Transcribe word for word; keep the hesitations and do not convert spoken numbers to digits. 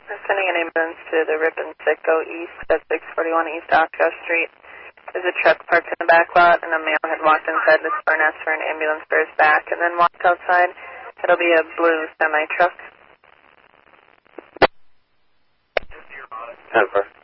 I'm sending an ambulance to the Rip and Sick Go East at six forty-one East Oxbow Street. There's a truck parked in the back lot, and a male had walked inside the store and asked for an ambulance for his back, and then walked outside. It'll be a blue semi-truck. ten four.